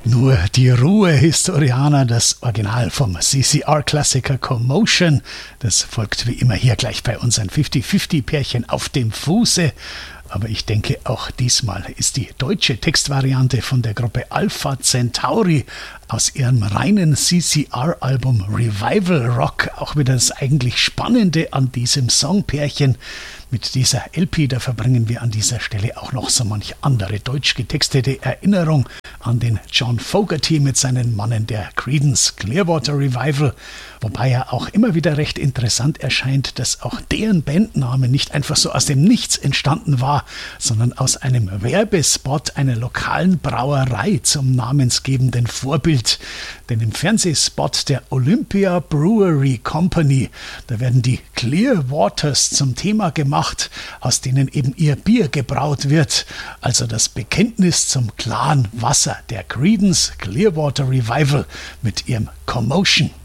Nur die Ruhe, Historianer, das Original vom CCR-Klassiker Commotion. Das folgt wie immer hier gleich bei unseren 50-50-Pärchen auf dem Fuße. Aber ich denke, auch diesmal ist die deutsche Textvariante von der Gruppe Alpha Centauri aus ihrem reinen CCR-Album Revival Rock auch wieder das eigentlich Spannende an diesem Songpärchen. Mit dieser LP, da verbringen wir an dieser Stelle auch noch so manch andere deutsch getextete Erinnerung an den John Fogerty mit seinen Mannen der Creedence Clearwater Revival, wobei ja auch immer wieder recht interessant erscheint, dass auch deren Bandname nicht einfach so aus dem Nichts entstanden war, sondern aus einem Werbespot einer lokalen Brauerei zum namensgebenden Vorbild. Denn im Fernsehspot der Olympia Brewery Company, da werden die Clearwaters zum Thema gemacht, aus denen eben ihr Bier gebraut wird. Also das Bekenntnis zum klaren Wasser der Creedence Clearwater Revival mit ihrem Commotion.